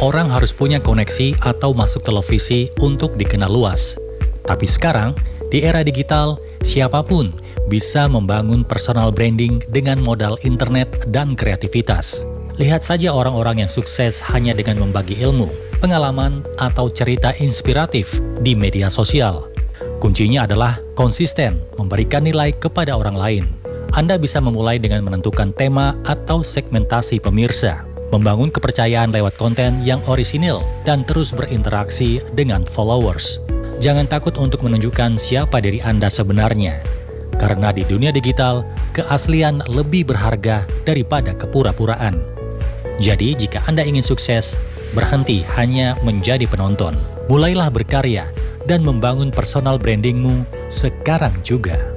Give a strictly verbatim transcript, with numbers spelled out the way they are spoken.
orang harus punya koneksi atau masuk televisi untuk dikenal luas. Tapi sekarang, di era digital, siapapun bisa membangun personal branding dengan modal internet dan kreativitas. Lihat saja orang-orang yang sukses hanya dengan membagi ilmu, pengalaman, atau cerita inspiratif di media sosial. Kuncinya adalah konsisten memberikan nilai kepada orang lain. Anda bisa memulai dengan menentukan tema atau segmentasi pemirsa, membangun kepercayaan lewat konten yang orisinil, dan terus berinteraksi dengan followers. Jangan takut untuk menunjukkan siapa diri Anda sebenarnya, karena di dunia digital, keaslian lebih berharga daripada kepura-puraan. Jadi, jika Anda ingin sukses, berhenti hanya menjadi penonton. Mulailah berkarya dan membangun personal brandingmu sekarang juga.